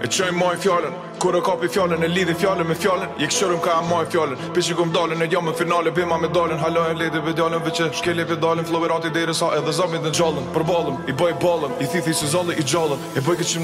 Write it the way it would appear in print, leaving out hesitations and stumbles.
E qojmë maj fjallën, kur e kapi fjallën, e lidhi fjallën me fjallën. Je këshërëm ka e maj fjallën, pishi kum dalën, e jam në finale, bima me dalën. Halo e ledi pedalën, veqe shkeli pedalën, flow i rati deri sa edhe zamit në gjallën. Për balëm, i bëj balën, i thithi se zallë i gjallën, e bëj këtë